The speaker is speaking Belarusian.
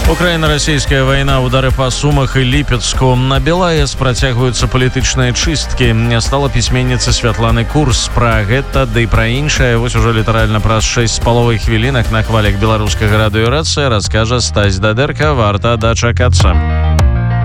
Украіна-расійская вайна, удары па Сумах і Ліпецку. На БелАЭС працягваюцца палітычныя чысткі. Не стала пісьменніцы Святланы Курс. Пра гэта, ды і пра іншае вось ужо літаральна праз 6,5 хвілінах на хвалях беларускага радыёрацыя раскажа Стась Дадэрка. Варта дачакацца.